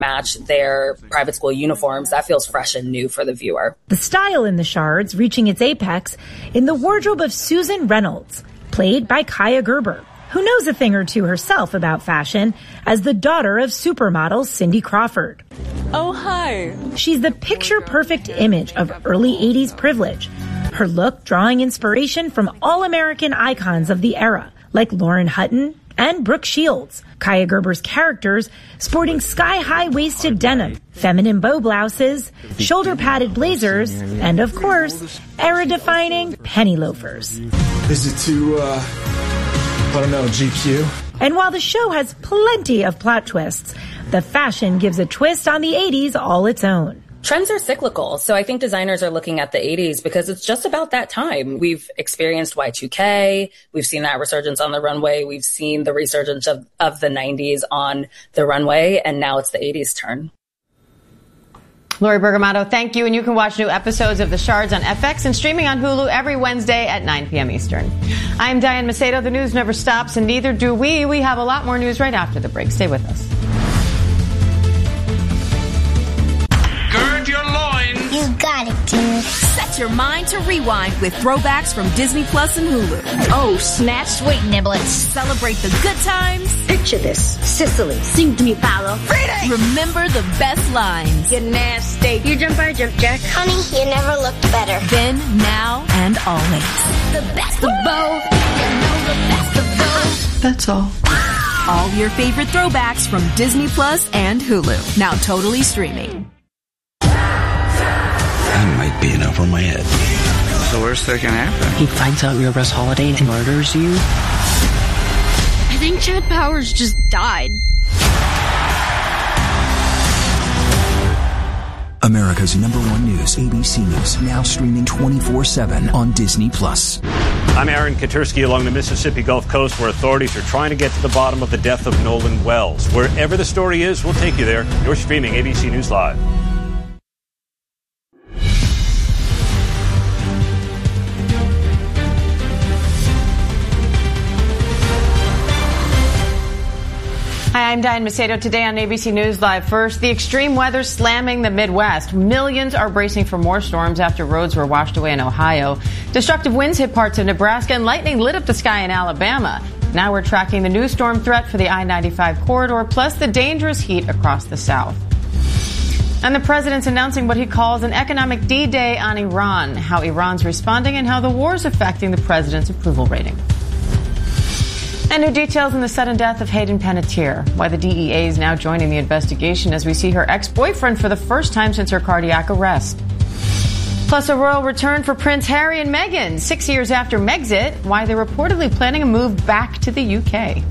match their private school uniforms. That feels fresh and new for the viewer. The style in the Shards reaching its apex in the wardrobe of Susan Reynolds, played by Kaia Gerber, who knows a thing or two herself about fashion as the daughter of supermodel Cindy Crawford. Oh, hi. She's the picture-perfect image of early 80s privilege, her look drawing inspiration from all-American icons of the era, like Lauren Hutton and Brooke Shields. Kaia Gerber's characters sporting sky-high waisted denim, feminine bow blouses, shoulder-padded blazers, and of course, era-defining penny loafers. Is it too, I don't know, GQ? And while the show has plenty of plot twists, the fashion gives a twist on the 80s all its own. Trends are cyclical, so I think designers are looking at the 80s because it's just about that time. We've experienced Y2K, we've seen that resurgence on the runway, we've seen the resurgence of the 90s on the runway, and now it's the 80s turn. Lori Bergamato, thank you. And you can watch new episodes of The Shards on FX and streaming on Hulu every Wednesday at 9 p.m. Eastern. I'm Diane Macedo. The news never stops, and neither do we. We have a lot more news right after the break. Stay with us. Gird your loins. You got it, dude. Set your mind to rewind with throwbacks from Disney Plus and Hulu. Oh, snap, sweet niblets. Celebrate the good times. Picture this. Sicily. Sing to me, Paolo. Remember the best lines. You're nasty. You jump, I jump, Jack. Honey, you never looked better. Then, now, and always. The best of both. You know the best of both. That's all. All your favorite throwbacks from Disney Plus and Hulu. Now totally streaming. That might be in over my head. The worst that can happen. He finds out you're Russ Holiday and murders you. I think Chad Powers just died. America's #1 news, ABC News, now streaming 24/7 on Disney+. I'm Aaron Katursky along the Mississippi Gulf Coast, where authorities are trying to get to the bottom of the death of Nolan Wells. Wherever the story is, we'll take you there. You're streaming ABC News Live. Hi, I'm Diane Macedo. Today on ABC News Live. First, the extreme weather slamming the Midwest. Millions are bracing for more storms after roads were washed away in Ohio. Destructive winds hit parts of Nebraska, and lightning lit up the sky in Alabama. Now we're tracking the new storm threat for the I-95 corridor, plus the dangerous heat across the South. And the president's announcing what he calls an economic D-Day on Iran, how Iran's responding and how the war's affecting the president's approval rating. And new details on the sudden death of Hayden Panettiere, why the DEA is now joining the investigation as we see her ex-boyfriend for the first time since her cardiac arrest. Plus a royal return for Prince Harry and Meghan, 6 years after Megxit, why they're reportedly planning a move back to the UK.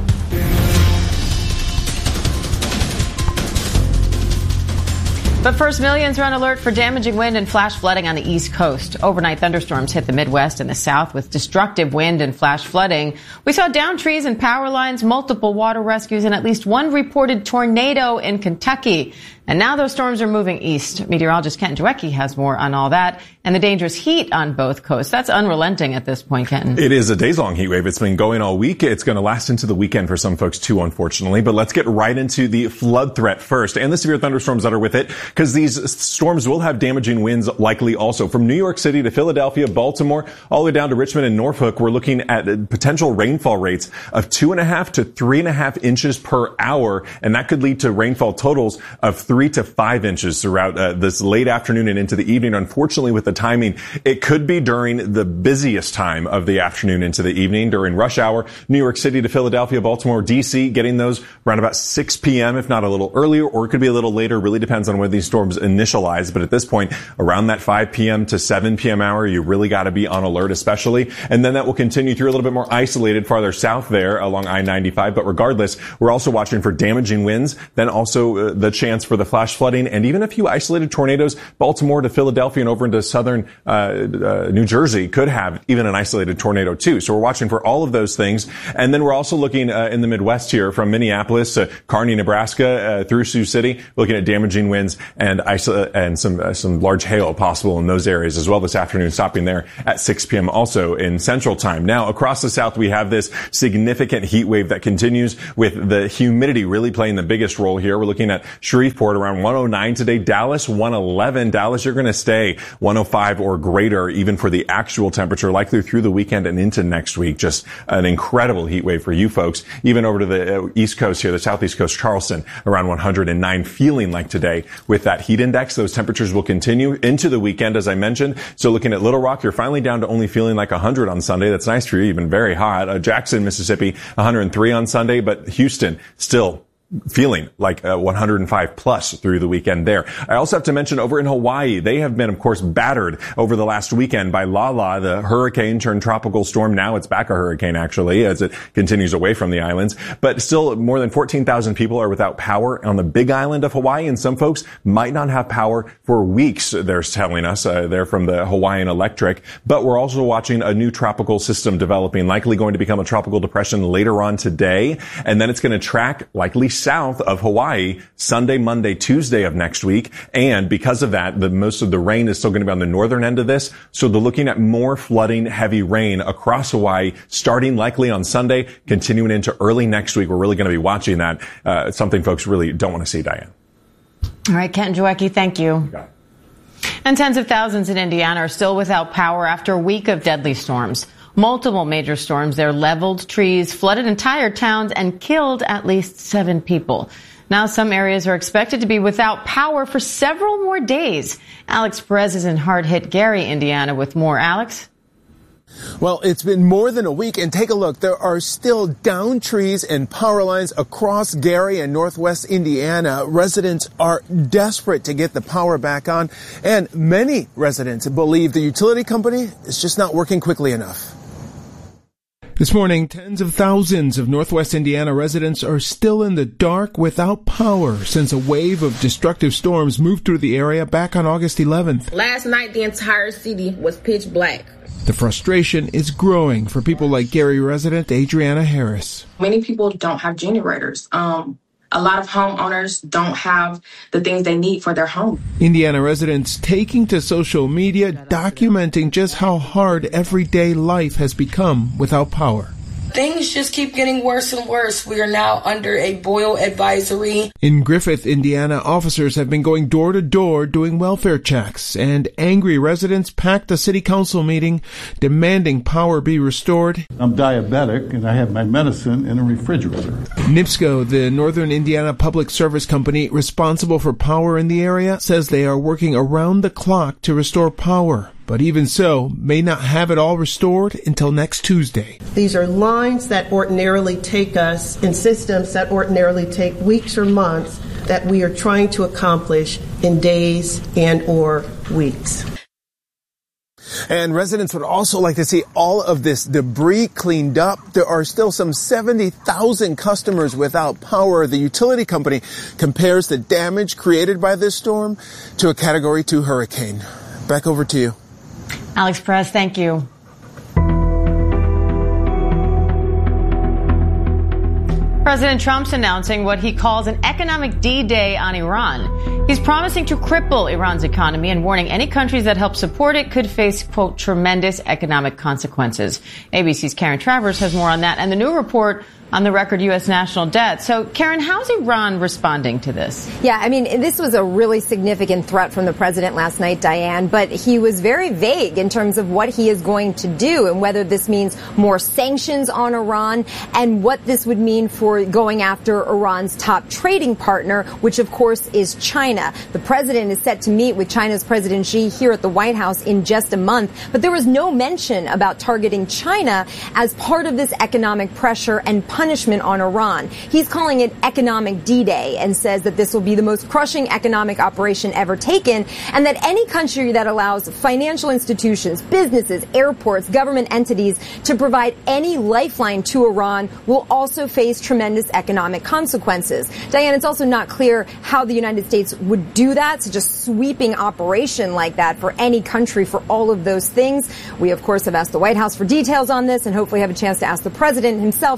But first, millions are on alert for damaging wind and flash flooding on the East Coast. Overnight thunderstorms hit the Midwest and the South with destructive wind and flash flooding. We saw downed trees and power lines, multiple water rescues, and at least one reported tornado in Kentucky. And now those storms are moving east. Meteorologist Kenton Dwecky has more on all that and the dangerous heat on both coasts. That's unrelenting at this point, Kenton. It is a days-long heat wave. It's been going all week. It's going to last into the weekend for some folks too, unfortunately. But let's get right into the flood threat first and the severe thunderstorms that are with it, because these storms will have damaging winds likely also. From New York City to Philadelphia, Baltimore, all the way down to Richmond and Norfolk, we're looking at potential rainfall rates of 2.5 to 3.5 inches per hour, and that could lead to rainfall totals of 3 to 5 inches throughout this late afternoon and into the evening. Unfortunately, with the timing, it could be during the busiest time of the afternoon into the evening, during rush hour. New York City to Philadelphia, Baltimore, D.C., getting those around about 6 p.m., if not a little earlier, or it could be a little later. Really depends on when these storms initialize. But at this point, around that 5 p.m. to 7 p.m. hour, you really got to be on alert, especially. And then that will continue through a little bit more isolated farther south there along I-95. But regardless, we're also watching for damaging winds, then also the chance for the flash flooding, and even a few isolated tornadoes. Baltimore to Philadelphia and over into southern New Jersey could have even an isolated tornado too. So we're watching for all of those things. And then we're also looking in the Midwest here from Minneapolis to Kearney, Nebraska through Sioux City, looking at damaging winds and some large hail possible in those areas as well this afternoon, stopping there at 6 p.m. also in Central Time. Now, across the South, we have this significant heat wave that continues with the humidity really playing the biggest role here. We're looking at Shreveport around 109 today, Dallas 111. Dallas, you're going to stay 105 or greater even for the actual temperature, likely through the weekend and into next week. Just an incredible heat wave for you folks. Even over to the East Coast here, the Southeast Coast, Charleston around 109, feeling like today with that heat index. Those temperatures will continue into the weekend, as I mentioned. So looking at Little Rock, you're finally down to only feeling like 100 on Sunday. That's nice for you, even very hot. Jackson, Mississippi, 103 on Sunday, but Houston still feeling like 105 plus through the weekend there. I also have to mention over in Hawaii, they have been, of course, battered over the last weekend by Lala, the hurricane turned tropical storm. Now it's back a hurricane, actually, as it continues away from the islands. But still, more than 14,000 people are without power on the big island of Hawaii, and some folks might not have power for weeks, they're telling us. They're from the Hawaiian Electric. But we're also watching a new tropical system developing, likely going to become a tropical depression later on today. And then it's going to track, likely south of Hawaii Sunday, Monday, Tuesday of next week. And because of that, most of the rain is still going to be on the northern end of this. So they're looking at more flooding, heavy rain across Hawaii, starting likely on Sunday, continuing into early next week. We're really going to be watching that. Something folks really don't want to see, Diane. All right, Ken Jawiecki, thank you. And tens of thousands in Indiana are still without power after a week of deadly storms. Multiple major storms there leveled trees, flooded entire towns, and killed at least 7 people. Now some areas are expected to be without power for several more days. Alex Perez is in hard-hit Gary, Indiana, with more. Alex? Well, it's been more than a week, and take a look. There are still downed trees and power lines across Gary and northwest Indiana. Residents are desperate to get the power back on, and many residents believe the utility company is just not working quickly enough. This morning, tens of thousands of northwest Indiana residents are still in the dark without power since a wave of destructive storms moved through the area back on August 11th. Last night, the entire city was pitch black. The frustration is growing for people like Gary resident Adriana Harris. Many people don't have generators. A lot of homeowners don't have the things they need for their home. Indiana residents taking to social media, documenting just how hard everyday life has become without power. Things just keep getting worse and worse. We are now under a boil advisory. In Griffith, Indiana, officers have been going door to door doing welfare checks, and angry residents packed a city council meeting demanding power be restored. I'm diabetic and I have my medicine in a refrigerator. NIPSCO, the Northern Indiana Public Service Company responsible for power in the area, says they are working around the clock to restore power. But even so, may not have it all restored until next Tuesday. These are lines that ordinarily take us in systems that ordinarily take weeks or months that we are trying to accomplish in days and or weeks. And residents would also like to see all of this debris cleaned up. There are still some 70,000 customers without power. The utility company compares the damage created by this storm to a Category 2 hurricane. Back over to you. Alex Perez, thank you. President Trump's announcing what he calls an economic D-Day on Iran. He's promising to cripple Iran's economy and warning any countries that help support it could face, quote, tremendous economic consequences. ABC's Karen Travers has more on that and the new report on the record U.S. national debt. So, Karen, how's Iran responding to this? Yeah, I mean, this was a really significant threat from the president last night, Diane, but he was very vague in terms of what he is going to do and whether this means more sanctions on Iran and what this would mean for going after Iran's top trading partner, which, of course, is China. The president is set to meet with China's President Xi here at the White House in just a month, but there was no mention about targeting China as part of this economic pressure and punishment on Iran. He's calling it Economic D-Day and says that this will be the most crushing economic operation ever taken, and that any country that allows financial institutions, businesses, airports, government entities to provide any lifeline to Iran will also face tremendous economic consequences. Diane, it's also not clear how the United States would do that, such a sweeping operation like that for any country for all of those things. We, of course, have asked the White House for details on this and hopefully have a chance to ask the president himself today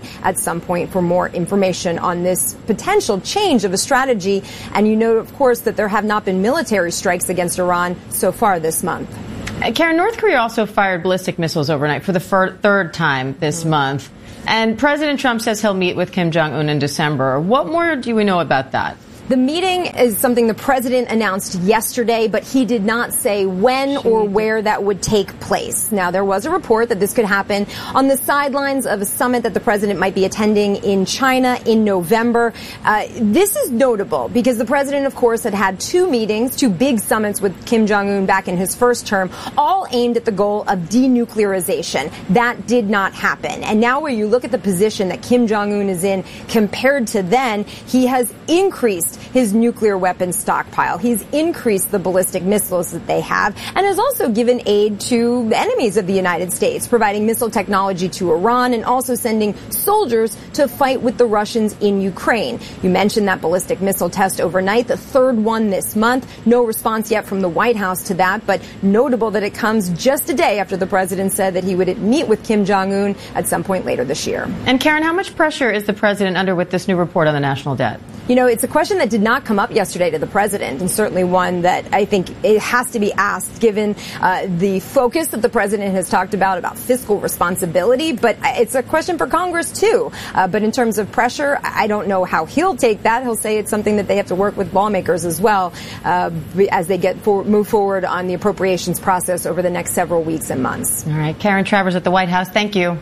at some point for more information on this potential change of a strategy. And you know, of course, that there have not been military strikes against Iran so far this month. Karen, North Korea also fired ballistic missiles overnight for the third time this month. And President Trump says he'll meet with Kim Jong-un in December. What more do we know about that? The meeting is something the president announced yesterday, but he did not say when or where that would take place. Now, there was a report that this could happen on the sidelines of a summit that the president might be attending in China in November. This is notable because the president, of course, had two big summits with Kim Jong-un back in his first term, all aimed at the goal of denuclearization. That did not happen. And now where you look at the position that Kim Jong-un is in compared to then, he has increased his nuclear weapons stockpile. He's increased the ballistic missiles that they have and has also given aid to the enemies of the United States, providing missile technology to Iran and also sending soldiers to fight with the Russians in Ukraine. You mentioned that ballistic missile test overnight, the third one this month. No response yet from the White House to that, but notable that it comes just a day after the president said that he would meet with Kim Jong-un at some point later this year. And Karen, how much pressure is the president under with this new report on the national debt? You know, it's a question that did not come up yesterday to the president, and certainly one that I think it has to be asked given the focus that the president has talked about fiscal responsibility. But it's a question for Congress, too. But in terms of pressure, I don't know how he'll take that. He'll say it's something that they have to work with lawmakers as well as they move forward on the appropriations process over the next several weeks and months. All right. Karen Travers at the White House. Thank you.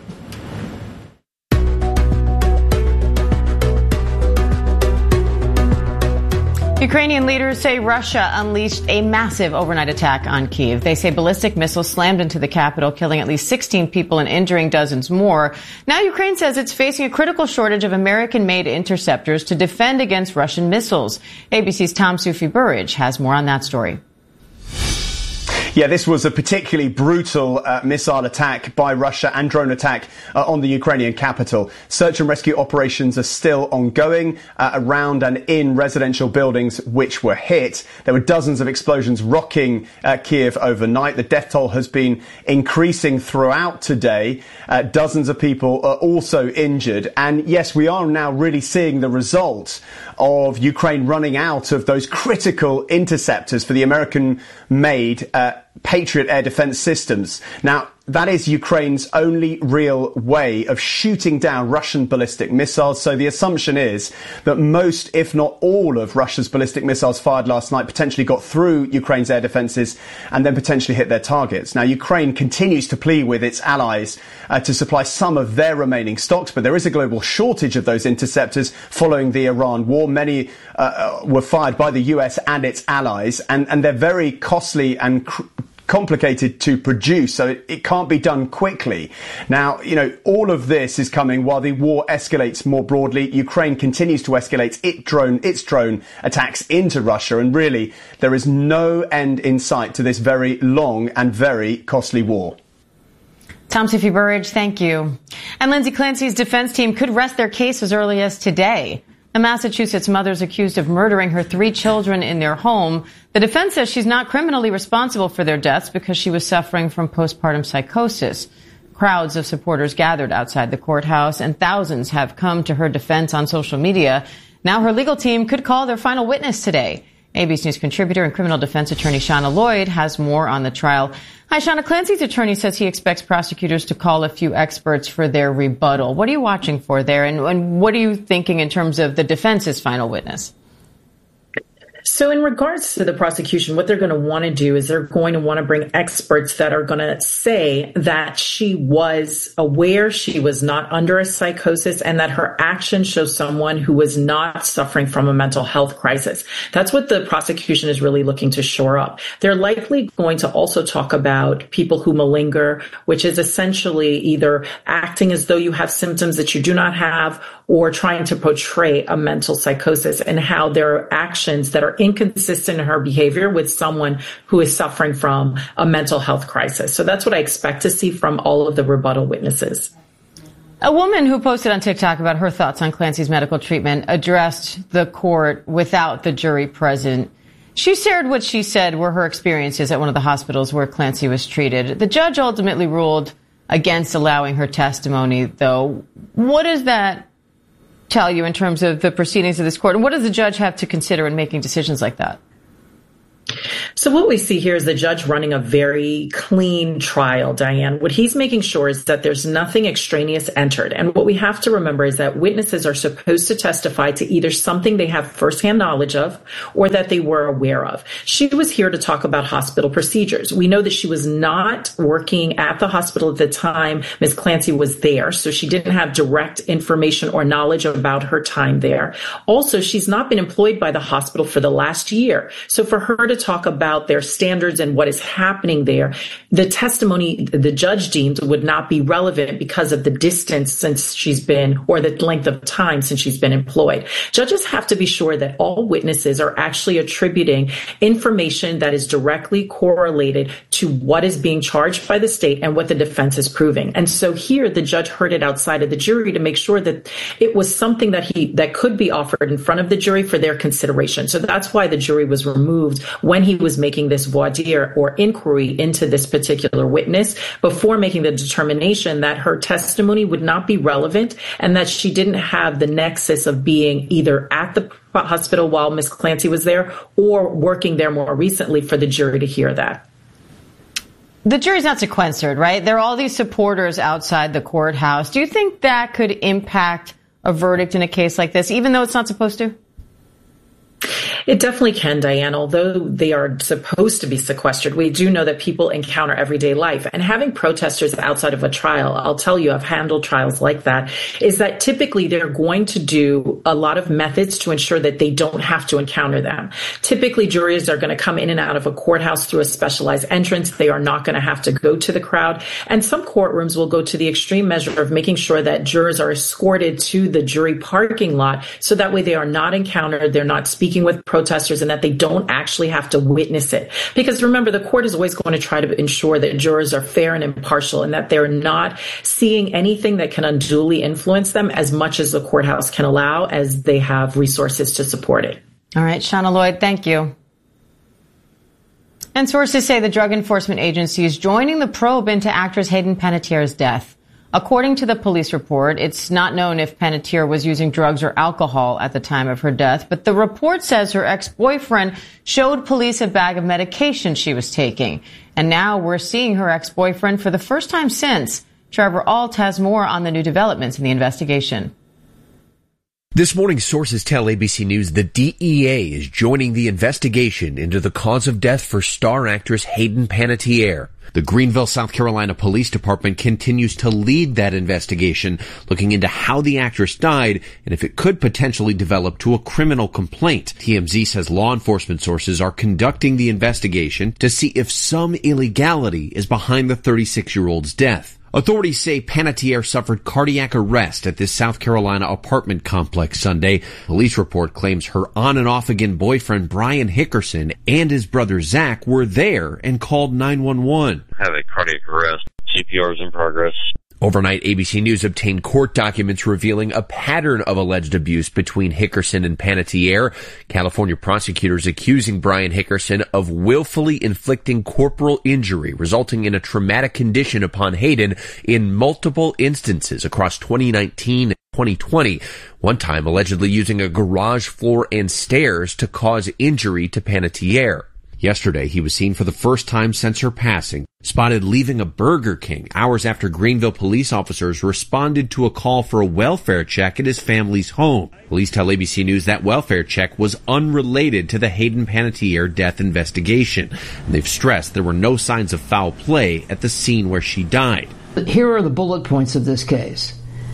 Ukrainian leaders say Russia unleashed a massive overnight attack on Kyiv. They say ballistic missiles slammed into the capital, killing at least 16 people and injuring dozens more. Now Ukraine says it's facing a critical shortage of American-made interceptors to defend against Russian missiles. ABC's Tom Sufi-Burridge has more on that story. Yeah, this was a particularly brutal missile attack by Russia and drone attack on the Ukrainian capital. Search and rescue operations are still ongoing around and in residential buildings which were hit. There were dozens of explosions rocking Kyiv overnight. The death toll has been increasing throughout today. Dozens of people are also injured. And yes, we are now really seeing the results of Ukraine running out of those critical interceptors for the American-made Patriot air defense systems. Now, that is Ukraine's only real way of shooting down Russian ballistic missiles. So the assumption is that most, if not all, of Russia's ballistic missiles fired last night potentially got through Ukraine's air defenses and then potentially hit their targets. Now, Ukraine continues to plead with its allies to supply some of their remaining stocks, but there is a global shortage of those interceptors following the Iran war. Many were fired by the US and its allies, and they're very costly and complicated to produce, so it can't be done quickly. Now, you know, all of this is coming while the war escalates more broadly. Ukraine continues to escalate its drone attacks into Russia, and really, there is no end in sight to this very long and very costly war. Tom Sufi-Burridge, thank you. And Lindsay Clancy's defense team could rest their case as early as today. A Massachusetts mother is accused of murdering her 3 children in their home. The defense says she's not criminally responsible for their deaths because she was suffering from postpartum psychosis. Crowds of supporters gathered outside the courthouse, and thousands have come to her defense on social media. Now her legal team could call their final witness today. ABC News contributor and criminal defense attorney Shauna Lloyd has more on the trial. Hi, Shauna. Clancy's attorney says he expects prosecutors to call a few experts for their rebuttal. What are you watching for there, and what are you thinking in terms of the defense's final witness? So in regards to the prosecution, what they're going to want to do is they're going to want to bring experts that are going to say that she was aware she was not under a psychosis and that her actions show someone who was not suffering from a mental health crisis. That's what the prosecution is really looking to shore up. They're likely going to also talk about people who malinger, which is essentially either acting as though you have symptoms that you do not have or trying to portray a mental psychosis, and how there are actions that are inconsistent in her behavior with someone who is suffering from a mental health crisis. So that's what I expect to see from all of the rebuttal witnesses. A woman who posted on TikTok about her thoughts on Clancy's medical treatment addressed the court without the jury present. She shared what she said were her experiences at one of the hospitals where Clancy was treated. The judge ultimately ruled against allowing her testimony, though. What does that tell you in terms of the proceedings of this court? And what does the judge have to consider in making decisions like that? So what we see here is the judge running a very clean trial, Diane. What he's making sure is that there's nothing extraneous entered. And what we have to remember is that witnesses are supposed to testify to either something they have firsthand knowledge of or that they were aware of. She was here to talk about hospital procedures. We know that she was not working at the hospital at the time Ms. Clancy was there, so she didn't have direct information or knowledge about her time there. Also, she's not been employed by the hospital for the last year. So for her to talk about their standards and what is happening there, the testimony the judge deemed would not be relevant because of the distance since she's been, or the length of time since she's been employed. Judges have to be sure that all witnesses are actually attributing information that is directly correlated to what is being charged by the state and what the defense is proving. And so here the judge heard it outside of the jury to make sure that it was something that could be offered in front of the jury for their consideration. So that's why the jury was removed when he was making this voir dire or inquiry into this particular witness before making the determination that her testimony would not be relevant and that she didn't have the nexus of being either at the hospital while Ms. Clancy was there or working there more recently for the jury to hear that. The jury's not sequestered, right? There are all these supporters outside the courthouse. Do you think that could impact a verdict in a case like this, even though it's not supposed to? It definitely can, Diane. Although they are supposed to be sequestered, we do know that people encounter everyday life. And having protesters outside of a trial, I'll tell you, I've handled trials like that, is that typically they're going to do a lot of methods to ensure that they don't have to encounter them. Typically, juries are going to come in and out of a courthouse through a specialized entrance. They are not going to have to go to the crowd. And some courtrooms will go to the extreme measure of making sure that jurors are escorted to the jury parking lot so that way they are not encountered, they're not speaking with protesters, and that they don't actually have to witness it. Because remember, the court is always going to try to ensure that jurors are fair and impartial and that they're not seeing anything that can unduly influence them as much as the courthouse can allow, as they have resources to support it. All right, Shauna Lloyd, thank you. And sources say the Drug Enforcement Agency is joining the probe into actress Hayden Panettiere's death. According to the police report, it's not known if Panettiere was using drugs or alcohol at the time of her death, but the report says her ex-boyfriend showed police a bag of medication she was taking. And now we're seeing her ex-boyfriend for the first time since. Trevor Ault has more on the new developments in the investigation. This morning, sources tell ABC News the DEA is joining the investigation into the cause of death for star actress Hayden Panettiere. The Greenville, South Carolina Police Department continues to lead that investigation, looking into how the actress died and if it could potentially develop to a criminal complaint. TMZ says law enforcement sources are conducting the investigation to see if some illegality is behind the 36-year-old's death. Authorities say Panettiere suffered cardiac arrest at this South Carolina apartment complex Sunday. Police report claims her on and off again boyfriend Brian Hickerson and his brother Zach were there and called 911. Have a cardiac arrest. CPR is in progress. Overnight, ABC News obtained court documents revealing a pattern of alleged abuse between Hickerson and Panettiere. California prosecutors accusing Brian Hickerson of willfully inflicting corporal injury, resulting in a traumatic condition upon Hayden in multiple instances across 2019 and 2020. One time allegedly using a garage floor and stairs to cause injury to Panettiere. Yesterday, he was seen for the first time since her passing, spotted leaving a Burger King hours after Greenville police officers responded to a call for a welfare check at his family's home. Police tell ABC News that welfare check was unrelated to the Hayden Panettiere death investigation, and they've stressed there were no signs of foul play at the scene where she died. Here are the bullet points of this case.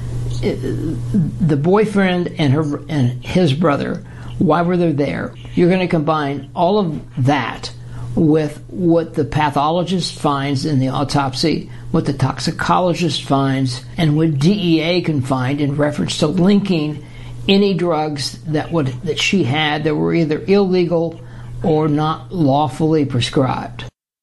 The boyfriend and his brother, why were they there? You're going to combine all of that with what the pathologist finds in the autopsy, what the toxicologist finds, and what DEA can find in reference to linking any drugs that she had that were either illegal or not lawfully prescribed.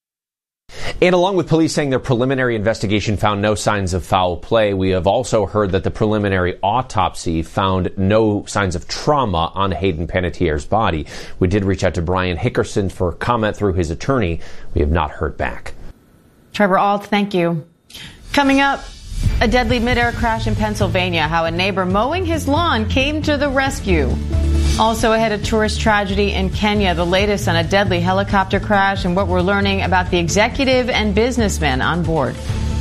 And along with police saying their preliminary investigation found no signs of foul play, we have also heard that the preliminary autopsy found no signs of trauma on Hayden Panettiere's body. We did reach out to Brian Hickerson for comment through his attorney. We have not heard back. Trevor Ault, thank you. Coming up, a deadly midair crash in Pennsylvania, how a neighbor mowing his lawn came to the rescue. Also ahead, a tourist tragedy in Kenya, the latest on a deadly helicopter crash, and what we're learning about the executive and businessmen on board.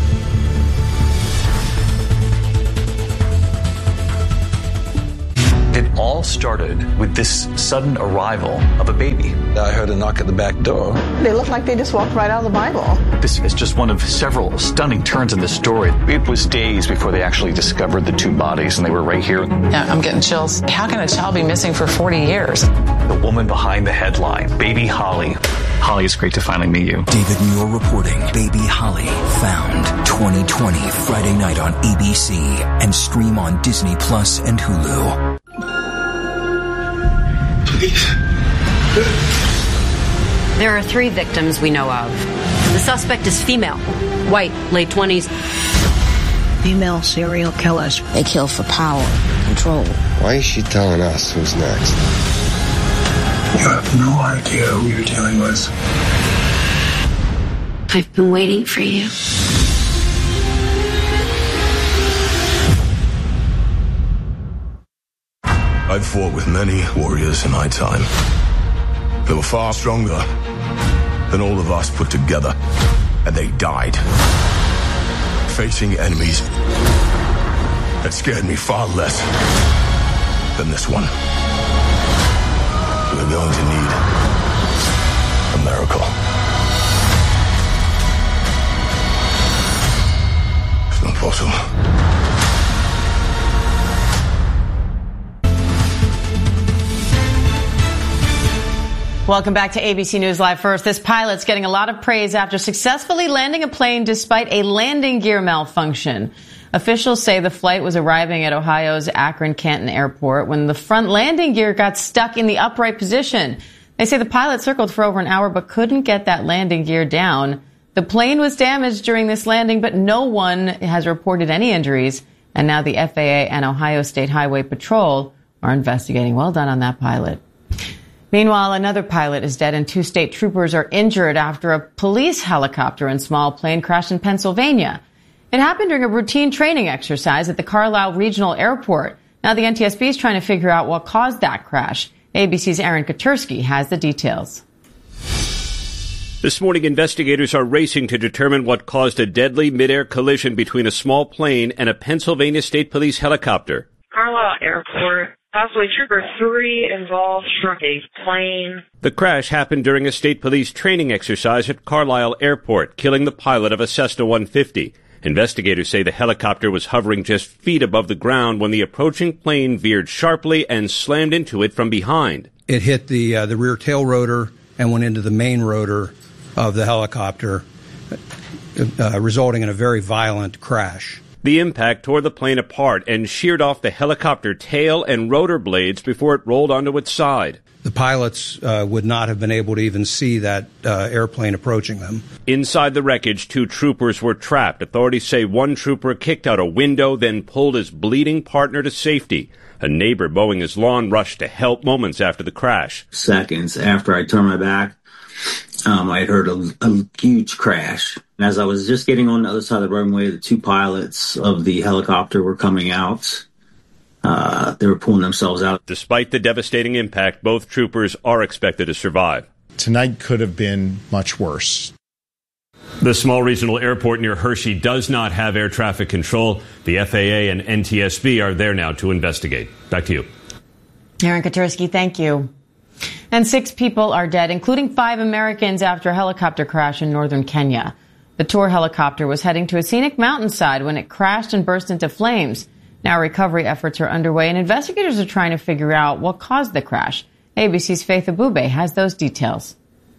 It all started with this sudden arrival of a baby. I heard a knock at the back door. They look like they just walked right out of the Bible. This is just one of several stunning turns in this story. It was days before they actually discovered the two bodies, and they were right here. Yeah, I'm getting chills. How can a child be missing for 40 years? The woman behind the headline, Baby Holly. Holly, it's great to finally meet you. David Muir reporting Baby Holly found 2020 Friday night on ABC and stream on Disney Plus and Hulu. Please. There are 3 victims we know of. The suspect is female, white, late 20s. Female serial killers. They kill for power, control. Why is she telling us who's next? You have no idea who you're dealing with. I've been waiting for you. I've fought with many warriors in my time. They were far stronger than all of us put together, and they died facing enemies that scared me far less than this one. We're going to need a miracle. It's not possible. Welcome back to ABC News Live First. This pilot's getting a lot of praise after successfully landing a plane despite a landing gear malfunction. Officials say the flight was arriving at Ohio's Akron-Canton Airport when the front landing gear got stuck in the upright position. They say the pilot circled for over an hour but couldn't get that landing gear down. The plane was damaged during this landing, but no one has reported any injuries. And now the FAA and Ohio State Highway Patrol are investigating. Well done on that pilot. Meanwhile, another pilot is dead and 2 state troopers are injured after a police helicopter and small plane crashed in Pennsylvania. It happened during a routine training exercise at the Carlisle Regional Airport. Now the NTSB is trying to figure out what caused that crash. ABC's Aaron Katursky has the details. This morning, investigators are racing to determine what caused a deadly midair collision between a small plane and a Pennsylvania State Police helicopter. Carlisle Airport. Possibly Trooper 3 involved from a plane. The crash happened during a state police training exercise at Carlisle Airport, killing the pilot of a Cessna 150. Investigators say the helicopter was hovering just feet above the ground when the approaching plane veered sharply and slammed into it from behind. It hit the rear tail rotor and went into the main rotor of the helicopter, resulting in a very violent crash. The impact tore the plane apart and sheared off the helicopter tail and rotor blades before it rolled onto its side. The pilots would not have been able to even see that airplane approaching them. Inside the wreckage, 2 troopers were trapped. Authorities say one trooper kicked out a window, then pulled his bleeding partner to safety. A neighbor mowing his lawn rushed to help moments after the crash. Seconds after I turned my back, I had heard a huge crash. And as I was just getting on the other side of the runway, the 2 pilots of the helicopter were coming out. They were pulling themselves out. Despite the devastating impact, both troopers are expected to survive. Tonight could have been much worse. The small regional airport near Hershey does not have air traffic control. The FAA and NTSB are there now to investigate. Back to you. Aaron Katursky, thank you. And 6 people are dead, including 5 Americans after a helicopter crash in northern Kenya. The tour helicopter was heading to a scenic mountainside when it crashed and burst into flames. Now recovery efforts are underway and investigators are trying to figure out what caused the crash. ABC's Faith Abube has those details.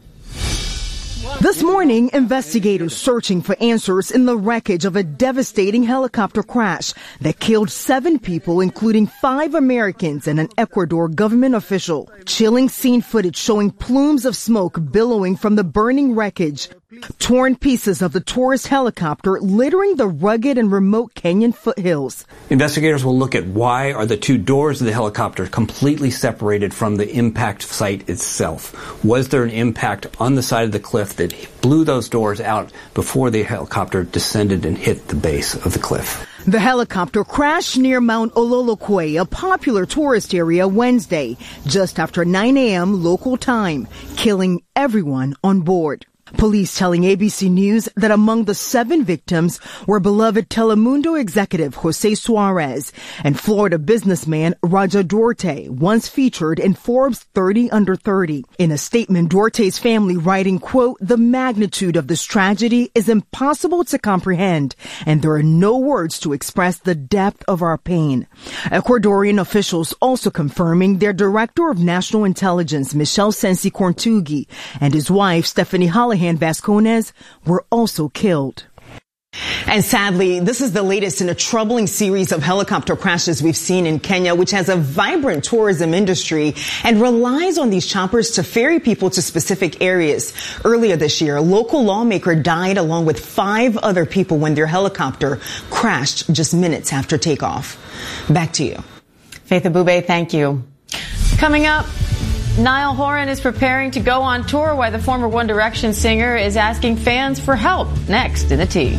This morning, investigators searching for answers in the wreckage of a devastating helicopter crash that killed 7 people, including 5 Americans and an Ecuador government official. Chilling scene footage showing plumes of smoke billowing from the burning wreckage. Torn pieces of the tourist helicopter littering the rugged and remote Kenyan foothills. Investigators will look at why are the two doors of the helicopter completely separated from the impact site itself. Was there an impact on the side of the cliff that blew those doors out before the helicopter descended and hit the base of the cliff? The helicopter crashed near Mount Ololokwe, a popular tourist area, Wednesday, just after 9 a.m. local time, killing everyone on board. Police telling ABC News that among the 7 victims were beloved Telemundo executive Jose Suarez and Florida businessman Raja Duarte, once featured in Forbes 30 Under 30. In a statement, Duarte's family writing, quote, "The magnitude of this tragedy is impossible to comprehend, and there are no words to express the depth of our pain." Ecuadorian officials also confirming their Director of National Intelligence, Michel Sensi Corntugi, and his wife, Stephanie Hallahan Vasconez, were also killed. And sadly, this is the latest in a troubling series of helicopter crashes we've seen in Kenya, which has a vibrant tourism industry and relies on these choppers to ferry people to specific areas. Earlier this year, a local lawmaker died along with 5 other people when their helicopter crashed just minutes after takeoff. Back to you. Faith Abube, thank you. Coming up, Niall Horan is preparing to go on tour while the former One Direction singer is asking fans for help. Next in the T.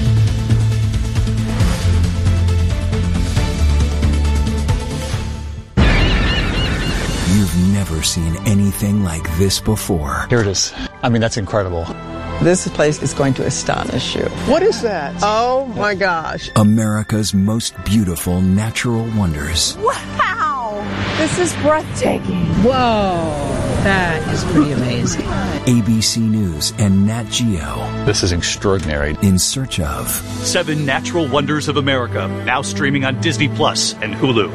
You've never seen anything like this before. Here it is. I mean, that's incredible. This place is going to astonish you. What is that? Oh my gosh. America's most beautiful natural wonders. Wow! This is breathtaking. Whoa, that is pretty amazing. ABC News and Nat Geo. This is extraordinary. In search of 7 Natural Wonders of America, now streaming on Disney Plus and Hulu.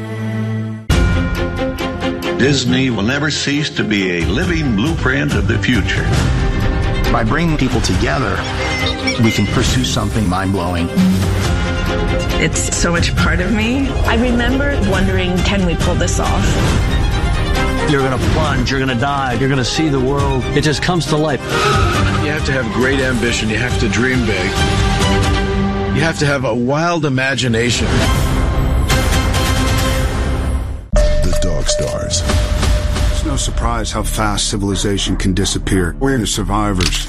Disney will never cease to be a living blueprint of the future. By bringing people together, we can pursue something mind-blowing. It's so much part of me. I remember wondering, can we pull this off? You're going to plunge, you're going to dive, you're going to see the world. It just comes to life. You have to have great ambition. You have to dream big. You have to have a wild imagination. The Dog Stars. It's no surprise how fast civilization can disappear. We're the survivors.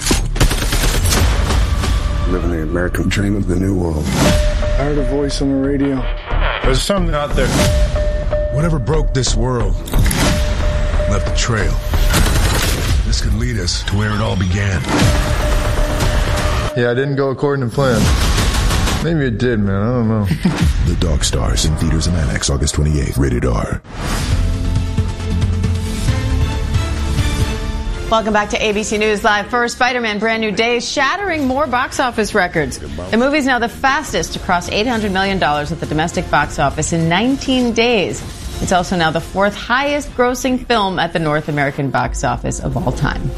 Living the American dream of the new world. I heard a voice on the radio. There's something out there. Whatever broke this world left a trail. This could lead us to where it all began. Yeah, I didn't go according to plan. Maybe it did, man. I don't know. The Dog Stars in theaters and IMAX August 28th. Rated R. Welcome back to ABC News Live. First, Spider-Man Brand New Day shattering more box office records. The movie's now the fastest to cross $800 million at the domestic box office in 19 days. It's also now the 4th highest grossing film at the North American box office of all time.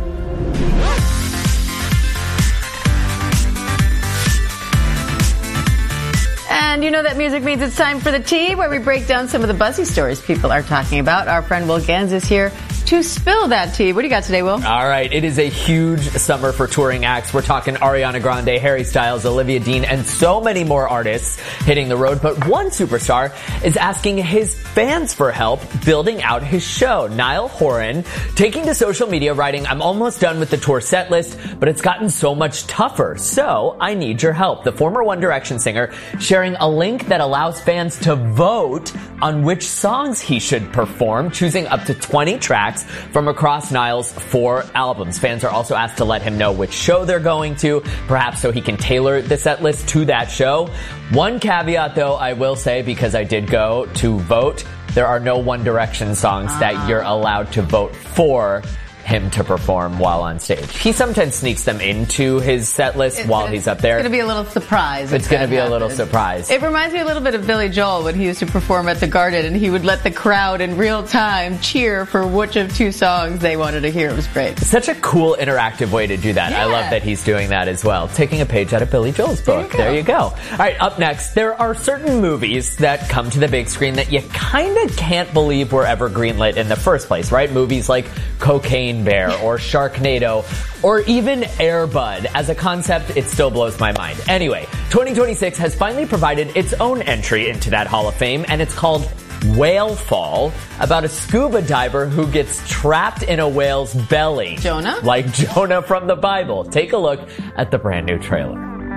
And you know that music means it's time for the Tea, where we break down some of the buzzy stories people are talking about. Our friend Will Ganz is here to spill that tea. What do you got today, Will? All right. It is a huge summer for touring acts. We're talking Ariana Grande, Harry Styles, Olivia Dean, and so many more artists hitting the road. But one superstar is asking his fans for help building out his show. Niall Horan taking to social media writing, "I'm almost done with the tour set list, but it's gotten so much tougher. So I need your help." The former One Direction singer sharing a link that allows fans to vote on which songs he should perform, choosing up to 20 tracks from across Niall's 4 albums. Fans are also asked to let him know which show they're going to, perhaps so he can tailor the set list to that show. One caveat, though, I will say, because I did go to vote, there are no One Direction songs that you're allowed to vote for him to perform while on stage. He sometimes sneaks them into his set list while he's up there. It's going to be a little surprise. It's going to be a little surprise. It reminds me a little bit of Billy Joel when he used to perform at the Garden, and he would let the crowd in real time cheer for which of 2 songs they wanted to hear. It was great. Such a cool interactive way to do that. Yeah. I love that he's doing that as well. Taking a page out of Billy Joel's book. There you go. All right, up next, there are certain movies that come to the big screen that you kind of can't believe were ever greenlit in the first place, right? Movies like Cocaine Rain Bear or Sharknado or even Air Bud. As a concept, it still blows my mind. Anyway, 2026 has finally provided its own entry into that Hall of Fame, and it's called Whale Fall, about a scuba diver who gets trapped in a whale's belly. Jonah? Like Jonah from the Bible. Take a look at the brand new trailer.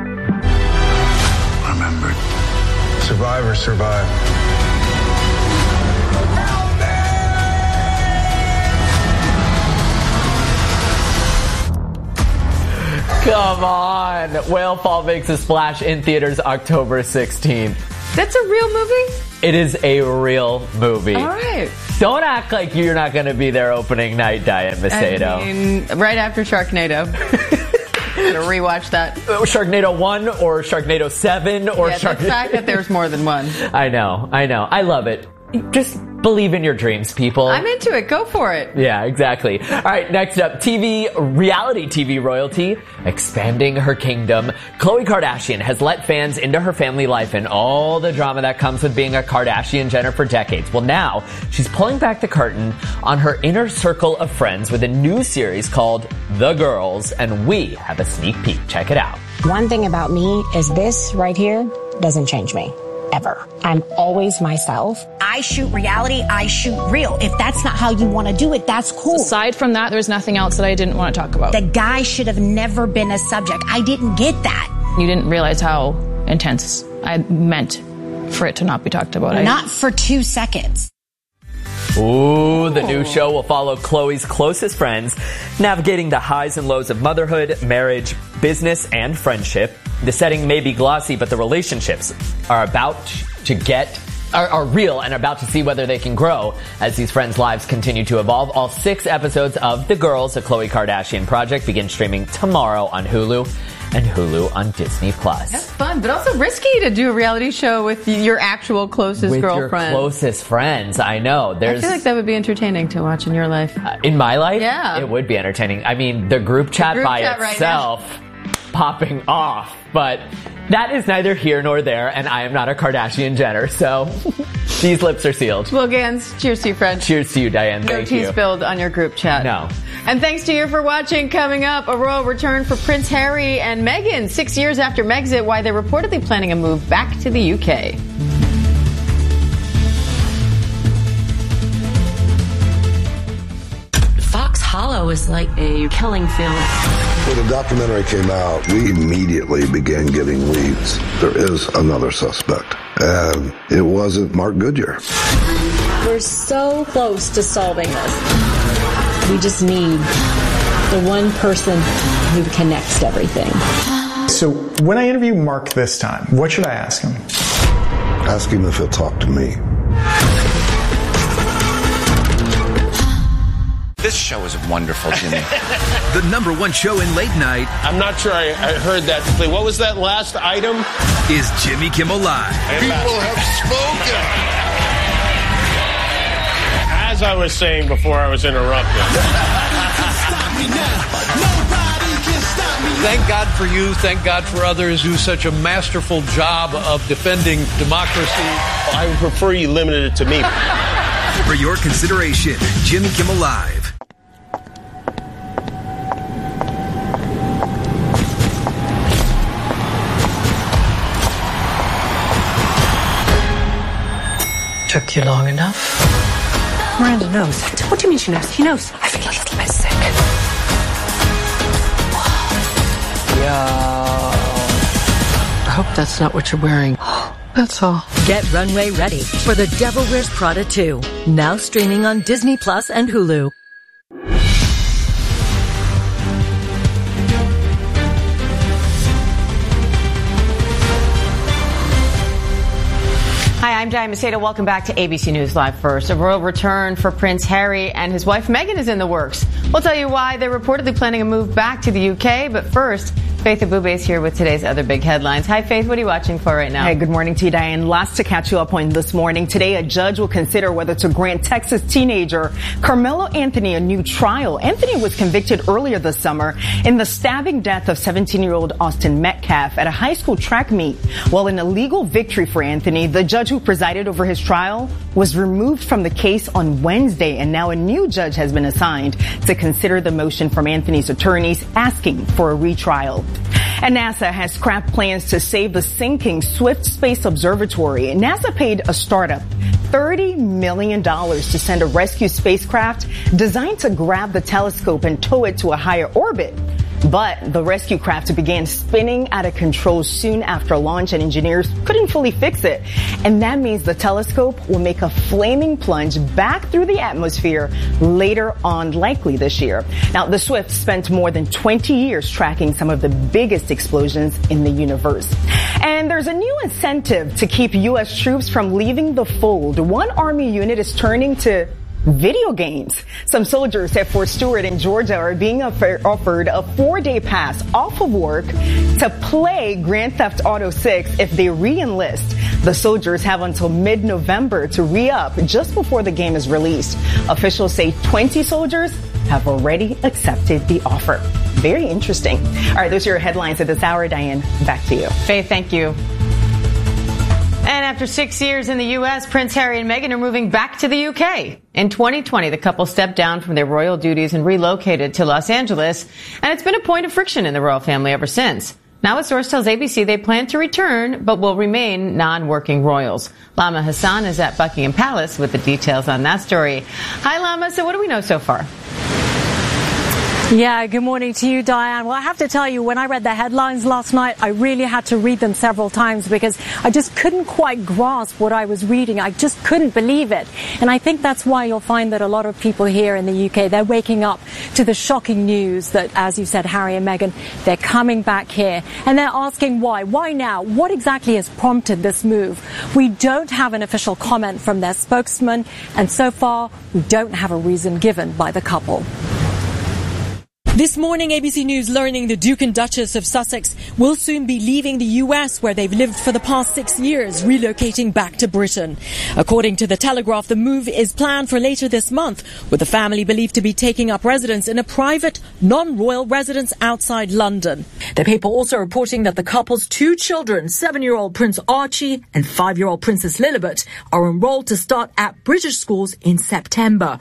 Remember, survivors survive. Come on! Whale Fall makes a splash in theaters October 16th. That's a real movie? It is a real movie. All right. Don't act like you're not going to be there opening night, Diane Macedo. I mean, right after Sharknado. I'm going to rewatch that. Sharknado 1 or Sharknado 7 or the fact that there's more than one. I know. I love it. Just believe in your dreams, people. I'm into it. Go for it. Yeah, exactly. All right, next up, reality TV royalty, expanding her kingdom. Khloe Kardashian has let fans into her family life and all the drama that comes with being a Kardashian-Jenner for decades. Well, now she's pulling back the curtain on her inner circle of friends with a new series called The Girls, and we have a sneak peek. Check it out. One thing about me is this right here doesn't change me. Ever. I'm always myself. I shoot reality, I shoot real. If that's not how you want to do it, that's cool. Aside from that, there's nothing else that I didn't want to talk about. The guy should have never been a subject. I didn't get that. You didn't realize how intense I meant for it to not be talked about. Not for 2 seconds. Ooh, the new show will follow Khloe's closest friends, navigating the highs and lows of motherhood, marriage, business, and friendship. The setting may be glossy, but the relationships are real and about to see whether they can grow as these friends' lives continue to evolve. All 6 episodes of The Girls, a Khloe Kardashian project, begin streaming tomorrow on Hulu and Hulu on Disney+. That's fun, but also risky to do a reality show with your actual closest girlfriend. With your closest friends, I know. I feel like that would be entertaining to watch in your life. In my life? Yeah. It would be entertaining. I mean, the group chat itself popping off, but that is neither here nor there, and I am not a Kardashian-Jenner, so these lips are sealed. Well, Gans, cheers to you, friend. Cheers to you, Diane. Thank you. No tea spilled on your group chat. No. And thanks to you for watching. Coming up, a royal return for Prince Harry and Meghan. 6 years after Megxit, why they're reportedly planning a move back to the UK. Fox Hollow is like a killing field. When the documentary came out, we immediately began getting leads. There is another suspect, and it wasn't Mark Goodyear. We're so close to solving this. We just need the one person who connects to everything. So when I interview Mark this time, what should I ask him? Ask him if he'll talk to me. This show is wonderful, Jimmy. The #1 show in late night. I'm not sure I heard that play. What was that last item? Is Jimmy Kimmel Live. People have spoken. As I was saying before I was interrupted. Thank God for you. Thank God for others who do such a masterful job of defending democracy. I would prefer you limited it to me. For your consideration, Jimmy Kimmel Live. Took you long enough? Miranda knows. What do you mean she knows? He knows. I feel a little bit sick. Yeah. I hope that's not what you're wearing. That's all. Get runway ready for The Devil Wears Prada 2. Now streaming on Disney Plus and Hulu. Hi, I'm Diane Macedo. Welcome back to ABC News Live First. A royal return for Prince Harry and his wife Meghan is in the works. We'll tell you why they're reportedly planning a move back to the UK. But first, Faith Abube is here with today's other big headlines. Hi, Faith. What are you watching for right now? Hey, good morning to you, Diane. Lots to catch you up on this morning. Today, a judge will consider whether to grant Texas teenager Carmelo Anthony a new trial. Anthony was convicted earlier this summer in the stabbing death of 17-year-old Austin Metcalf at a high school track meet. While an illegal victory for Anthony, the judge who presided over his trial was removed from the case on Wednesday, and now a new judge has been assigned to consider the motion from Anthony's attorneys asking for a retrial. And NASA has scrapped plans to save the sinking Swift Space Observatory. NASA paid a startup $30 million to send a rescue spacecraft designed to grab the telescope and tow it to a higher orbit. But the rescue craft began spinning out of control soon after launch, and engineers couldn't fully fix it. And that means the telescope will make a flaming plunge back through the atmosphere later on, likely this year. Now, the Swift spent more than 20 years tracking some of the biggest explosions in the universe. And there's a new incentive to keep U.S. troops from leaving the fold. One Army unit is turning to video games. Some soldiers at Fort Stewart in Georgia are being offered a 4-day pass off of work to play Grand Theft Auto 6 if they re-enlist. The soldiers have until mid-November to re-up just before the game is released. Officials say 20 soldiers have already accepted the offer. Very interesting. All right, those are your headlines at this hour. Diane, back to you. Faith, thank you. And after 6 years in the U.S., Prince Harry and Meghan are moving back to the U.K. In 2020, the couple stepped down from their royal duties and relocated to Los Angeles, and it's been a point of friction in the royal family ever since. Now a source tells ABC they plan to return, but will remain non-working royals. Lama Hassan is at Buckingham Palace with the details on that story. Hi, Lama. So what do we know so far? Yeah, good morning to you, Diane. Well, I have to tell you, when I read the headlines last night, I really had to read them several times because I just couldn't quite grasp what I was reading. I just couldn't believe it. And I think that's why you'll find that a lot of people here in the UK, they're waking up to the shocking news that, as you said, Harry and Meghan, they're coming back here. And they're asking why. Why now? What exactly has prompted this move? We don't have an official comment from their spokesman, and so far, we don't have a reason given by the couple. This morning, ABC News learning the Duke and Duchess of Sussex will soon be leaving the US, where they've lived for the past 6 years, relocating back to Britain. According to The Telegraph, the move is planned for later this month, with the family believed to be taking up residence in a private, non-royal residence outside London. The paper also reporting that the couple's 2 children, 7-year-old Prince Archie and 5-year-old Princess Lilibet, are enrolled to start at British schools in September.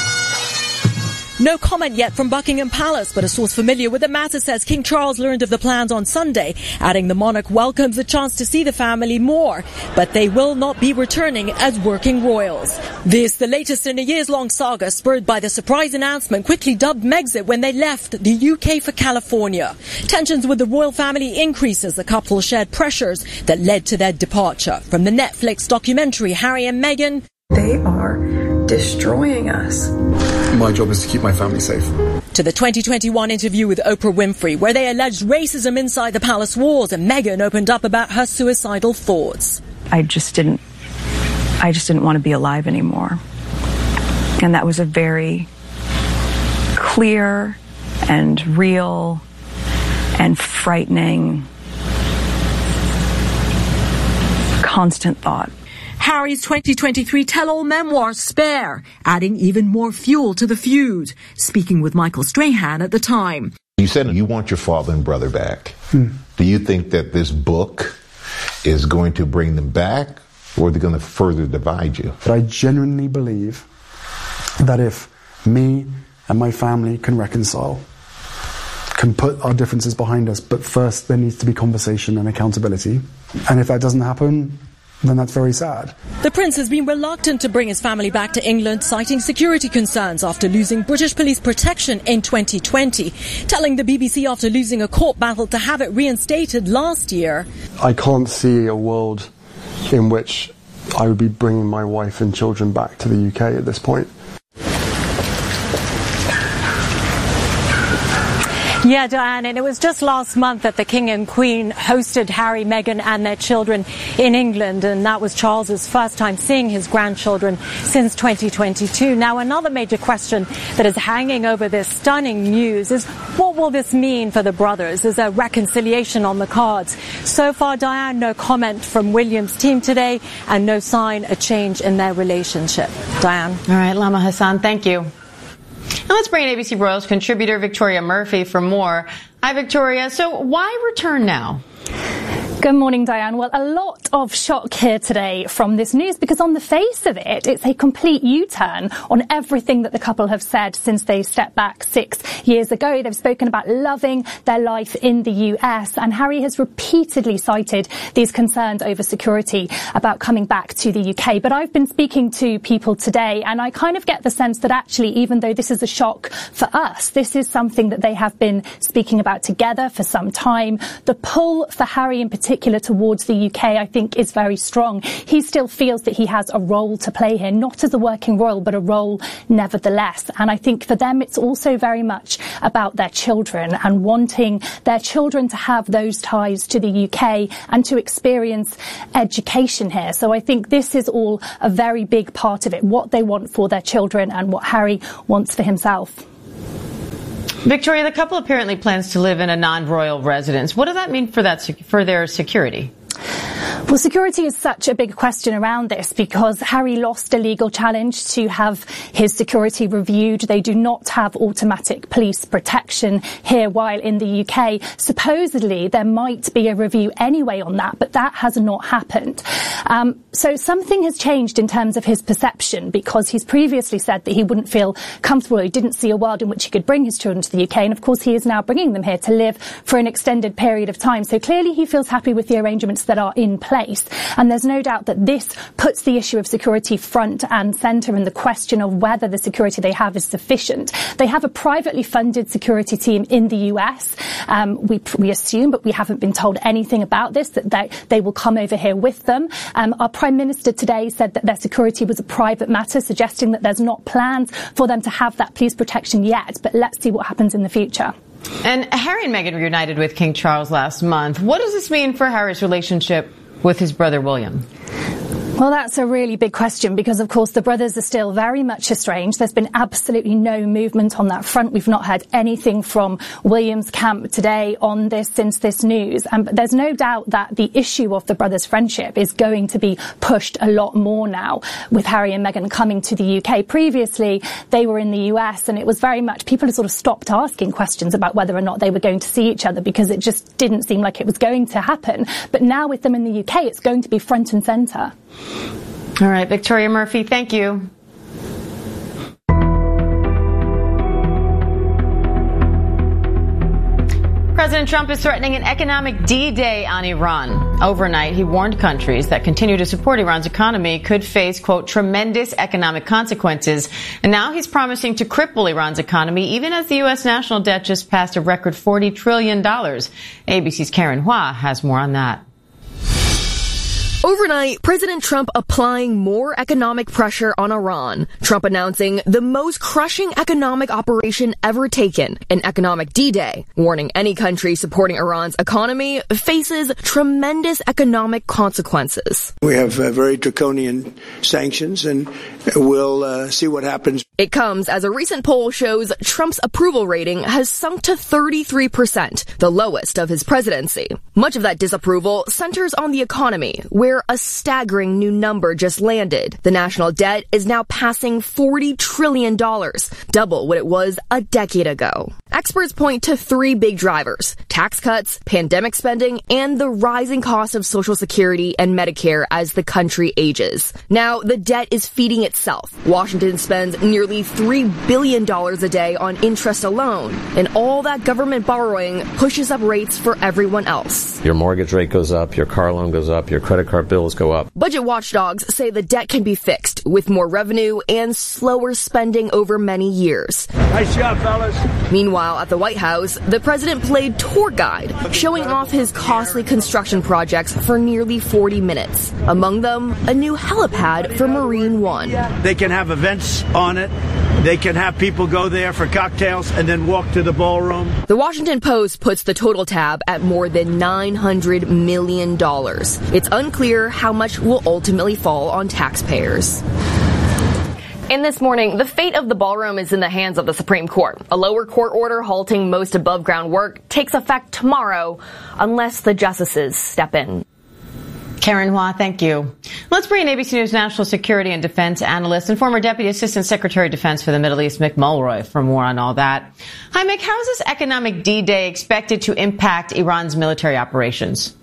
No comment yet from Buckingham Palace, but a source familiar with the matter says King Charles learned of the plans on Sunday, adding the monarch welcomes the chance to see the family more, but they will not be returning as working royals. This, the latest in a years-long saga spurred by the surprise announcement quickly dubbed Megxit when they left the UK for California. Tensions with the royal family increase as the couple shared pressures that led to their departure. From the Netflix documentary Harry and Meghan, they are destroying us. My job is to keep my family safe. To the 2021 interview with Oprah Winfrey, where they alleged racism inside the palace walls, and Meghan opened up about her suicidal thoughts. I just didn't want to be alive anymore. And that was a very clear and real and frightening, constant thought. Harry's 2023 tell-all memoir, Spare, adding even more fuel to the feud. Speaking with Michael Strahan at the time. You said you want your father and brother back. Do you think that this book is going to bring them back, or are they going to further divide you? But I genuinely believe that if me and my family can reconcile, can put our differences behind us, but first there needs to be conversation and accountability. And if that doesn't happen, then that's very sad. The prince has been reluctant to bring his family back to England, citing security concerns after losing British police protection in 2020, telling the BBC after losing a court battle to have it reinstated last year. I can't see a world in which I would be bringing my wife and children back to the UK at this point. Yeah, Diane, and it was just last month that the King and Queen hosted Harry, Meghan and their children in England, and that was Charles's first time seeing his grandchildren since 2022. Now, another major question that is hanging over this stunning news is, what will this mean for the brothers? Is a reconciliation on the cards? So far, Diane, no comment from William's team today and no sign of change in their relationship. Diane. All right, Lama Hassan, thank you. Now let's bring in ABC Royals contributor Victoria Murphy for more. Hi, Victoria. So why return now? Good morning, Diane. Well, a lot of shock here today from this news because on the face of it, it's a complete U-turn on everything that the couple have said since they stepped back 6 years ago. They've spoken about loving their life in the US, and Harry has repeatedly cited these concerns over security about coming back to the UK. But I've been speaking to people today, and I kind of get the sense that actually, even though this is a shock for us, this is something that they have been speaking about together for some time. The pull for Harry in particular towards the UK, I think, is very strong. He still feels that he has a role to play here, not as a working royal, but a role nevertheless. And I think for them, it's also very much about their children and wanting their children to have those ties to the UK and to experience education here. So I think this is all a very big part of it, what they want for their children and what Harry wants for himself. Victoria, the couple apparently plans to live in a non-royal residence. What does that mean for their security? Well, security is such a big question around this because Harry lost a legal challenge to have his security reviewed. They do not have automatic police protection here while in the UK. Supposedly, there might be a review anyway on that, but that has not happened. So something has changed in terms of his perception because he's previously said that he wouldn't feel comfortable, he didn't see a world in which he could bring his children to the UK. And of course, he is now bringing them here to live for an extended period of time. So clearly, he feels happy with the arrangements that are in place. And there's no doubt that this puts the issue of security front and centre in the question of whether the security they have is sufficient. They have a privately funded security team in the US. We assume, but we haven't been told anything about this, that they will come over here with them. Our Prime Minister today said that their security was a private matter, suggesting that there's not plans for them to have that police protection yet. But let's see what happens in the future. And Harry and Meghan reunited with King Charles last month. What does this mean for Harry's relationship with his brother William? Well, that's a really big question because, of course, the brothers are still very much estranged. There's been absolutely no movement on that front. We've not heard anything from William's camp today on this since this news. But there's no doubt that the issue of the brothers' friendship is going to be pushed a lot more now with Harry and Meghan coming to the UK. Previously, they were in the US and it was very much, people had sort of stopped asking questions about whether or not they were going to see each other because it just didn't seem like it was going to happen. But now with them in the UK, it's going to be front and centre. All right, Victoria Murphy, thank you. President Trump is threatening an economic D-Day on Iran. Overnight, he warned countries that continue to support Iran's economy could face, quote, tremendous economic consequences. And now he's promising to cripple Iran's economy, even as the U.S. national debt just passed a record $40 trillion. ABC's Karen Hua has more on that. Overnight, President Trump applying more economic pressure on Iran. Trump announcing the most crushing economic operation ever taken, an economic D-Day, warning any country supporting Iran's economy faces tremendous economic consequences. We have very draconian sanctions, and we'll see what happens. It comes as a recent poll shows Trump's approval rating has sunk to 33%, the lowest of his presidency. Much of that disapproval centers on the economy, where a staggering new number just landed. The national debt is now passing $40 trillion, double what it was a decade ago. Experts point to three big drivers: tax cuts, pandemic spending, and the rising cost of Social Security and Medicare as the country ages. Now, the debt is feeding itself. Washington spends nearly $3 billion a day on interest alone, and all that government borrowing pushes up rates for everyone else. Your mortgage rate goes up, your car loan goes up, your credit card bills go up. Budget watchdogs say the debt can be fixed with more revenue and slower spending over many years. Nice job, fellas. Meanwhile, at the White House, the president played tour guide, showing off his costly construction projects for nearly 40 minutes. Among them, a new helipad for Marine One. They can have events on it. They can have people go there for cocktails and then walk to the ballroom. The Washington Post puts the total tab at more than $900 million. It's unclear how much will ultimately fall on taxpayers. And this morning, the fate of the ballroom is in the hands of the Supreme Court. A lower court order halting most above-ground work takes effect tomorrow unless the justices step in. Karen Hua, thank you. Let's bring in ABC News national security and defense analyst and former Deputy Assistant Secretary of Defense for the Middle East, Mick Mulroy, for more on all that. Hi, Mick. How is this economic D-Day expected to impact Iran's military operations?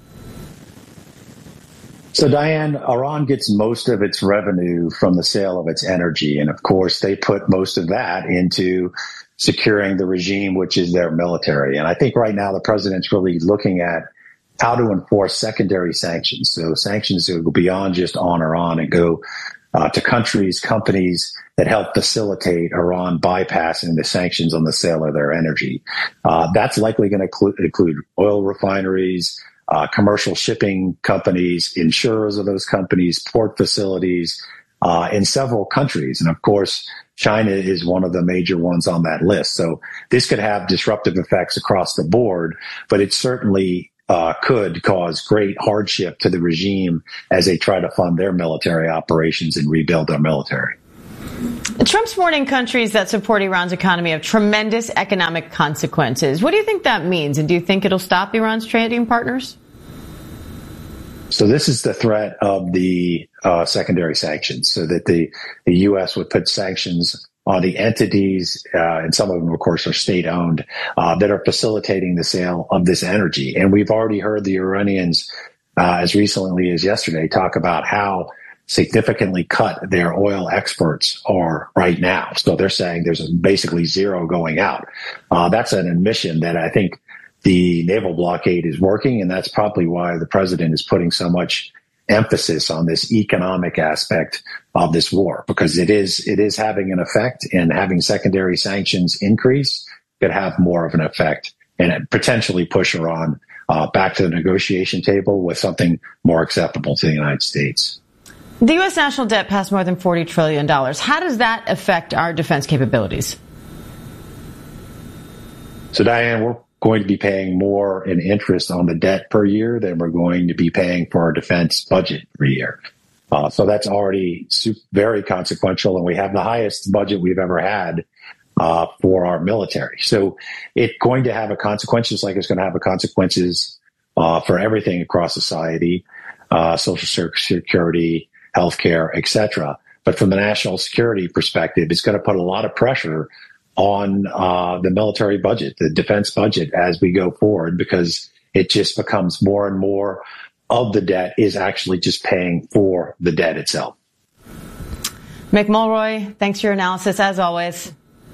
So, Diane, Iran gets most of its revenue from the sale of its energy. And, of course, they put most of that into securing the regime, which is their military. And I think right now the president's really looking at how to enforce secondary sanctions. So sanctions that go beyond just on Iran and go to countries, companies that help facilitate Iran bypassing the sanctions on the sale of their energy. That's likely going to include oil refineries, commercial shipping companies, insurers of those companies, port facilities in several countries. And of course, China is one of the major ones on that list. So this could have disruptive effects across the board, but it certainly could cause great hardship to the regime as they try to fund their military operations and rebuild their military. Trump's warning countries that support Iran's economy of tremendous economic consequences. What do you think that means? And do you think it'll stop Iran's trading partners? So this is the threat of the secondary sanctions, so that the U.S. would put sanctions on the entities, and some of them, of course, are state-owned, that are facilitating the sale of this energy. And we've already heard the Iranians, as recently as yesterday, talk about how significantly cut their oil exports are right now. So they're saying there's basically zero going out. That's an admission that I think the naval blockade is working, and that's probably why the president is putting so much emphasis on this economic aspect of this war, because it is having an effect, and having secondary sanctions increase could have more of an effect and potentially push Iran back to the negotiation table with something more acceptable to the United States. The U.S. national debt passed more than $40 trillion. How does that affect our defense capabilities? So, Diane, we're going to be paying more in interest on the debt per year than we're going to be paying for our defense budget per year. So that's already very consequential, and we have the highest budget we've ever had for our military. So it's going to have consequences, like it's going to have consequences for everything across society, social security, healthcare, etc. But from the national security perspective, it's going to put a lot of pressure on the military budget, the defense budget, as we go forward, because it just becomes more and more of the debt is actually just paying for the debt itself. Mick Mulroy, thanks for your analysis, as always.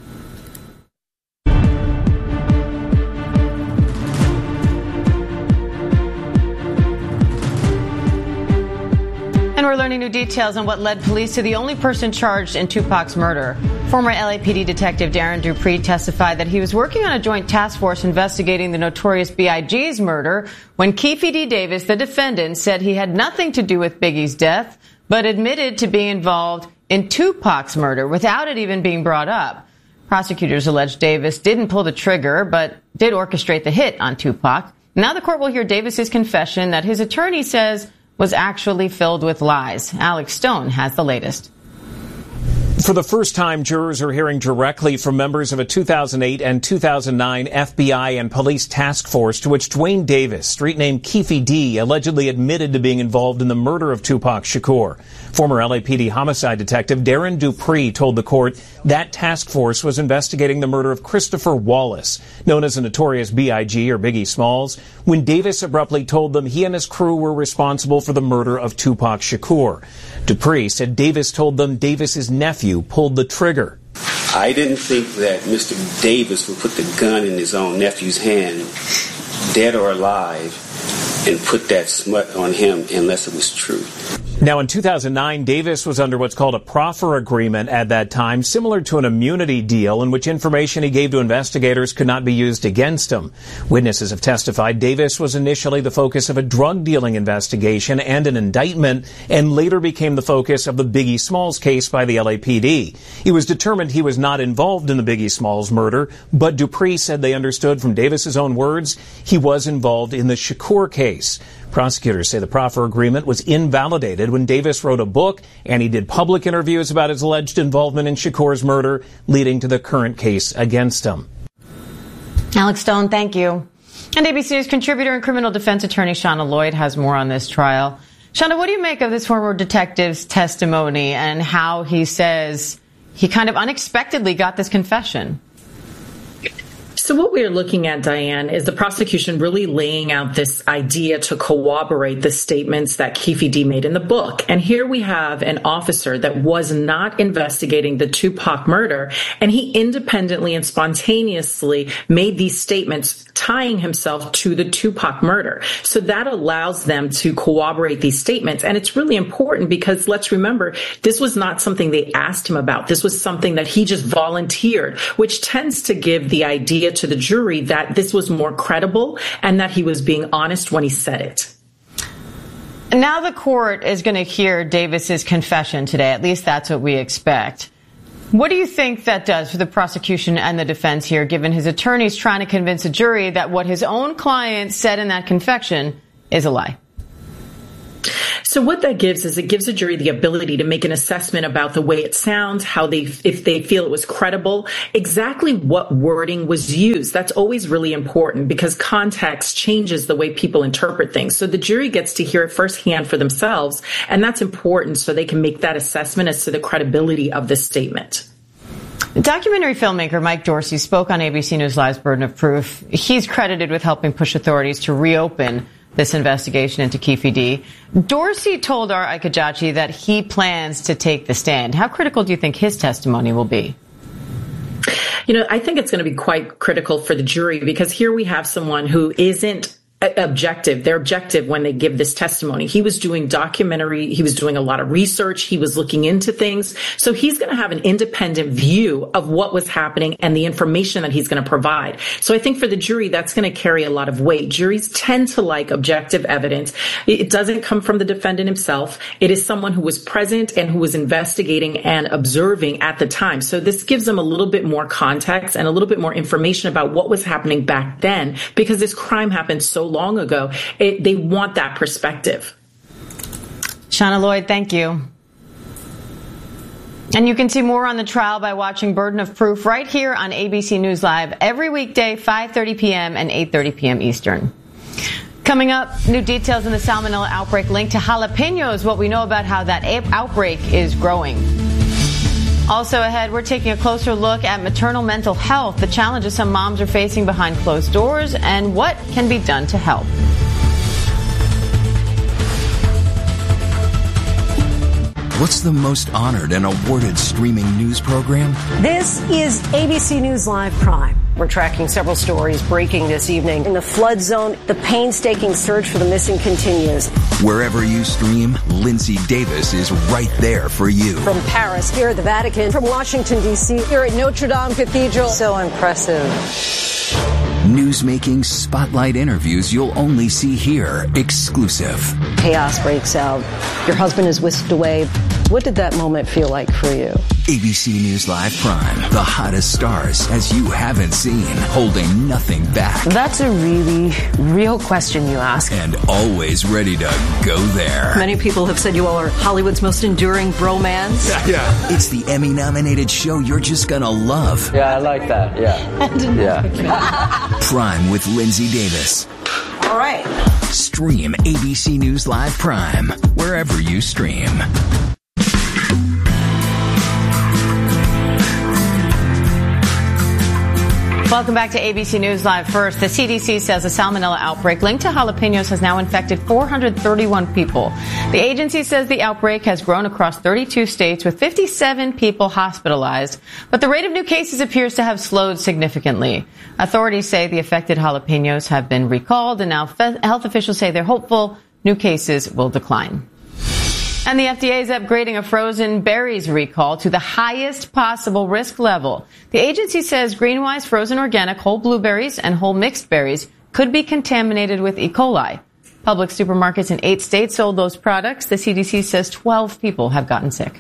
And we're learning new details on what led police to the only person charged in Tupac's murder. Former LAPD detective Darren Dupree testified that he was working on a joint task force investigating the notorious B.I.G.'s murder when Keefe D. Davis, the defendant, said he had nothing to do with Biggie's death, but admitted to being involved in Tupac's murder without it even being brought up. Prosecutors allege Davis didn't pull the trigger, but did orchestrate the hit on Tupac. Now the court will hear Davis's confession that his attorney says was actually filled with lies. Alex Stone has the latest. For the first time, jurors are hearing directly from members of a 2008 and 2009 FBI and police task force to which Dwayne Davis, street name Keefe D, allegedly admitted to being involved in the murder of Tupac Shakur. Former LAPD homicide detective Darren Dupree told the court that task force was investigating the murder of Christopher Wallace, known as a notorious B.I.G. or Biggie Smalls, when Davis abruptly told them he and his crew were responsible for the murder of Tupac Shakur. Dupree said Davis told them Davis's nephew pulled the trigger. I didn't think that Mr. Davis would put the gun in his own nephew's hand, dead or alive, and put that smut on him unless it was true. Now, in 2009, Davis was under what's called a proffer agreement at that time, similar to an immunity deal in which information he gave to investigators could not be used against him. Witnesses have testified Davis was initially the focus of a drug dealing investigation and an indictment, and later became the focus of the Biggie Smalls case by the LAPD. It was determined he was not involved in the Biggie Smalls murder, but Dupree said they understood from Davis's own words he was involved in the Shakur case. Prosecutors say the proffer agreement was invalidated when Davis wrote a book and he did public interviews about his alleged involvement in Shakur's murder, leading to the current case against him. Alex Stone, thank you. And ABC News contributor and criminal defense attorney Shauna Lloyd has more on this trial. Shauna, what do you make of this former detective's testimony and how he says he kind of unexpectedly got this confession? So what we're looking at, Diane, is the prosecution really laying out this idea to corroborate the statements that Keffe D made in the book. And here we have an officer that was not investigating the Tupac murder, and he independently and spontaneously made these statements tying himself to the Tupac murder. So that allows them to corroborate these statements. And it's really important because let's remember, this was not something they asked him about. This was something that he just volunteered, which tends to give the idea to the jury that this was more credible and that he was being honest when he said it. Now the court is going to hear Davis's confession today. At least that's what we expect. What do you think that does for the prosecution and the defense here, given his attorneys trying to convince a jury that what his own client said in that confession is a lie? So what that gives is it gives a jury the ability to make an assessment about the way it sounds, if they feel it was credible, exactly what wording was used. That's always really important because context changes the way people interpret things. So the jury gets to hear it firsthand for themselves, and that's important so they can make that assessment as to the credibility of this statement. Documentary filmmaker Mike Dorsey spoke on ABC News Live's Burden of Proof. He's credited with helping push authorities to reopen this investigation into Keffe D. Dorsey told our Ike Ejiochi that he plans to take the stand. How critical do you think his testimony will be? I think it's going to be quite critical for the jury because here we have someone who isn't objective. They're objective when they give this testimony. He was doing documentary. He was doing a lot of research. He was looking into things. So he's going to have an independent view of what was happening and the information that he's going to provide. So I think for the jury, that's going to carry a lot of weight. Juries tend to like objective evidence. It doesn't come from the defendant himself. It is someone who was present and who was investigating and observing at the time. So this gives them a little bit more context and a little bit more information about what was happening back then because this crime happened so long ago. They want that perspective. Shauna Lloyd, thank you. And you can see more on the trial by watching Burden of Proof right here on ABC News Live every weekday, 5:30 p.m. and 8:30 p.m. Eastern. Coming up, new details in the salmonella outbreak linked to jalapenos, what we know about how that outbreak is growing. Also ahead, we're taking a closer look at maternal mental health, the challenges some moms are facing behind closed doors, and what can be done to help. What's the most honored and awarded streaming news program? This is ABC News Live Prime. We're tracking several stories breaking this evening. In the flood zone, the painstaking search for the missing continues. Wherever you stream, Lindsay Davis is right there for you. From Paris, here at the Vatican, from Washington, D.C., here at Notre Dame Cathedral. So impressive. Newsmaking spotlight interviews you'll only see here, exclusive. Chaos breaks out. Your husband is whisked away. What did that moment feel like for you? ABC News Live Prime, the hottest stars as you haven't seen, holding nothing back. That's a really real question you ask. And always ready to go there. Many people have said you all are Hollywood's most enduring bromance. Yeah. It's the Emmy-nominated show you're just gonna love. Yeah, I like that. Yeah. Prime with Lindsay Davis. All right. Stream ABC News Live Prime wherever you stream. Welcome back to ABC News Live. First, the CDC says a salmonella outbreak linked to jalapenos has now infected 431 people. The agency says the outbreak has grown across 32 states with 57 people hospitalized, but the rate of new cases appears to have slowed significantly. Authorities say the affected jalapenos have been recalled, and now health officials say they're hopeful new cases will decline. And the FDA is upgrading a frozen berries recall to the highest possible risk level. The agency says Greenwise frozen organic whole blueberries and whole mixed berries could be contaminated with E. coli. Public supermarkets in 8 states sold those products. The CDC says 12 people have gotten sick.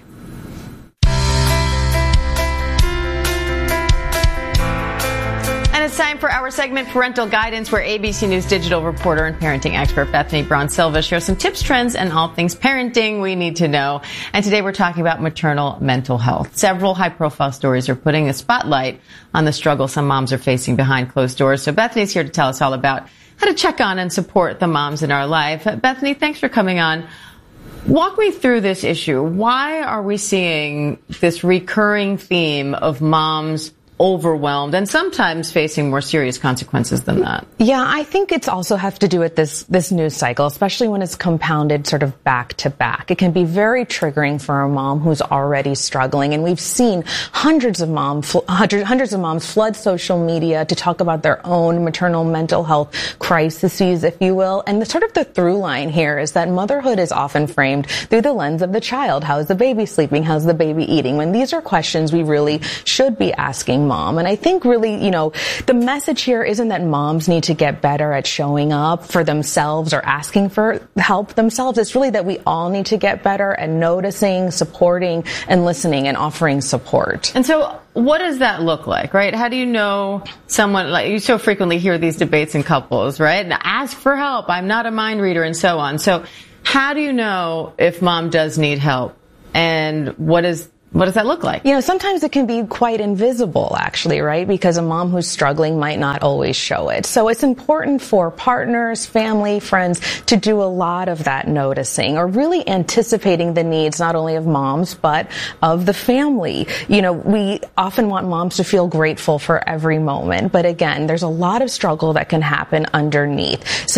It's time for our segment, Parental Guidance, where ABC News digital reporter and parenting expert Bethany Braun-Silva shares some tips, trends, and all things parenting we need to know. And today we're talking about maternal mental health. Several high-profile stories are putting a spotlight on the struggle some moms are facing behind closed doors. So Bethany's here to tell us all about how to check on and support the moms in our life. Bethany, thanks for coming on. Walk me through this issue. Why are we seeing this recurring theme of moms overwhelmed and sometimes facing more serious consequences than that? Yeah, I think it's also have to do with this news cycle, especially when it's compounded sort of back to back. It can be very triggering for a mom who's already struggling, and we've seen hundreds of moms flood social media to talk about their own maternal mental health crises, if you will. And the through line here is that motherhood is often framed through the lens of the child. How is the baby sleeping? How's the baby eating? When these are questions we really should be asking mom. And I think really, the message here isn't that moms need to get better at showing up for themselves or asking for help themselves. It's really that we all need to get better at noticing, supporting, and listening and offering support. And so what does that look like, right? How do you know someone, like you so frequently hear these debates in couples, right? Ask for help. I'm not a mind reader and so on. So how do you know if mom does need help? And what does that look like? Sometimes it can be quite invisible, actually, right? Because a mom who's struggling might not always show it. So it's important for partners, family, friends to do a lot of that noticing or really anticipating the needs not only of moms, but of the family. We often want moms to feel grateful for every moment. But again, there's a lot of struggle that can happen underneath. So